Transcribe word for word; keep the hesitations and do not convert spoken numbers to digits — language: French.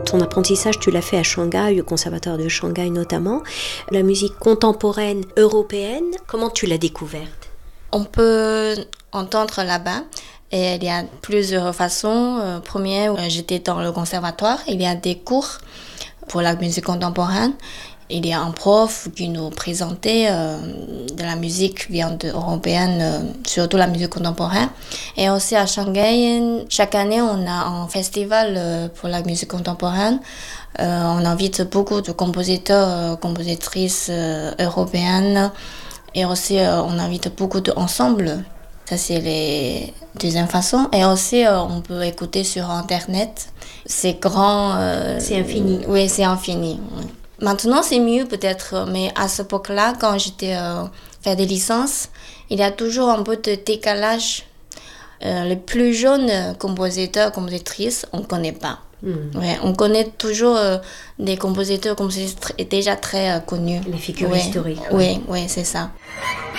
Ton apprentissage, tu l'as fait à Shanghai, au conservatoire de Shanghai notamment. La musique contemporaine européenne, comment tu l'as découverte? On peut entendre là-bas. Et il y a plusieurs façons. Euh, première, j'étais dans le conservatoire. Il y a des cours pour la musique contemporaine. Il y a un prof qui nous présentait euh, de la musique viande européenne, euh, surtout la musique contemporaine. Et aussi à Shanghai, chaque année, on a un festival euh, pour la musique contemporaine. Euh, on invite beaucoup de compositeurs, euh, compositrices euh, européennes. Et aussi, euh, on invite beaucoup d'ensembles. Ça, c'est les deuxième façon. Et aussi, euh, on peut écouter sur Internet. C'est grand. Euh, c'est infini. Oui, c'est infini. Oui. Maintenant, c'est mieux peut-être, mais à cette époque-là, quand j'étais euh, faire des licences, il y a toujours un peu de décalage. Euh, les plus jeunes compositeurs, compositrices, on ne connaît pas. Mmh. Ouais, on connaît toujours euh, des compositeurs, compositrices déjà très euh, connus. Les figures ouais, historiques. Oui, ouais, ouais, c'est ça.